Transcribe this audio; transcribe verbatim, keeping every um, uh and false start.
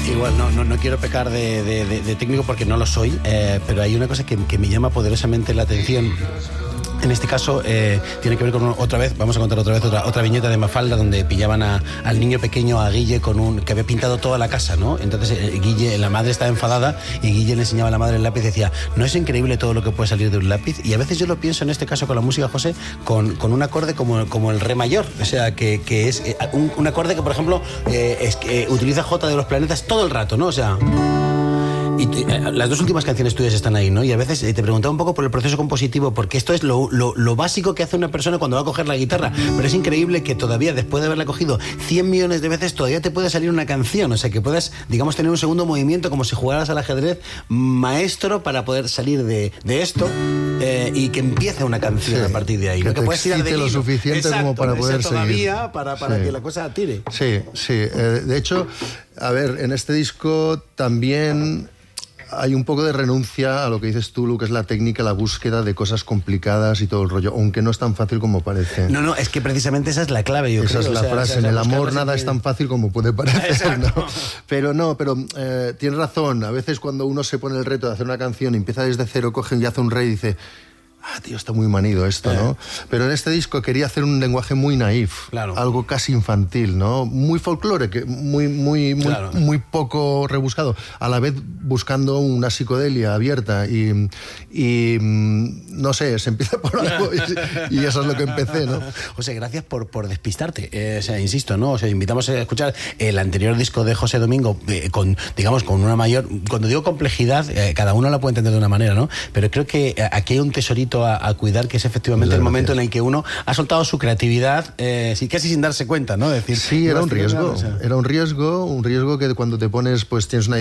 Igual, no, no, no quiero pecar de, de, de, de técnico porque no lo soy, eh, pero hay una cosa que, que me llama poderosamente la atención. En este caso eh, tiene que ver con otra vez, vamos a contar otra vez otra, otra viñeta de Mafalda donde pillaban a, al niño pequeño, a Guille, con un que había pintado toda la casa, ¿no? Entonces eh, Guille, la madre estaba enfadada y Guille le enseñaba a la madre el lápiz y decía, ¿no es increíble todo lo que puede salir de un lápiz? Y a veces yo lo pienso en este caso con la música, José, con, con un acorde como, como el re mayor, o sea, que, que es eh, un, un acorde que, por ejemplo, eh, es, eh, utiliza J de los planetas todo el rato, ¿no? O sea... Y eh, las dos últimas canciones tuyas están ahí, ¿no? Y a veces eh, te preguntaba un poco por el proceso compositivo, porque esto es lo, lo, lo básico que hace una persona cuando va a coger la guitarra, pero es increíble que todavía, después de haberla cogido cien millones de veces, todavía te puede salir una canción, o sea, que puedas, digamos, tener un segundo movimiento como si jugaras al ajedrez maestro para poder salir de, de esto eh, y que empiece una canción sí, a partir de ahí. Que, ¿no? te que puedes tirar de lo suficiente Exacto, como para poder todavía seguir. para, para sí. que la cosa tire. Sí, sí. Eh, de hecho, a ver, en este disco también... hay un poco de renuncia a lo que dices tú, Lu, que es la técnica, la búsqueda de cosas complicadas y todo el rollo, aunque no es tan fácil como parece. No, no, es que precisamente esa es la clave, yo esa creo. Esa es la o sea, frase, o sea, en el amor nada siempre... es tan fácil como puede parecer, ¿no? Pero no, pero eh, tienes razón, a veces cuando uno se pone el reto de hacer una canción y empieza desde cero, coge y hace un re y dice... ah, tío, está muy manido esto, ¿no? Eh. Pero en este disco quería hacer un lenguaje muy naif, claro. algo casi infantil, ¿no? Muy folclore, que muy, muy, muy, claro. muy poco rebuscado, a la vez buscando una psicodelia abierta y, y no sé, se empieza por algo y, y eso es lo que empecé, ¿no? José, gracias por, por despistarte, eh, o sea, insisto, ¿no? O sea, invitamos a escuchar el anterior disco de José Domingo eh, con, digamos, con una mayor, cuando digo complejidad, eh, cada uno la puede entender de una manera, ¿no? Pero creo que aquí hay un tesorito A, a cuidar, que es efectivamente el momento en el que uno ha soltado su creatividad eh, casi sin darse cuenta, ¿no? Es decir, sí, era un riesgo, o sea... era un riesgo, un riesgo que cuando te pones, pues tienes una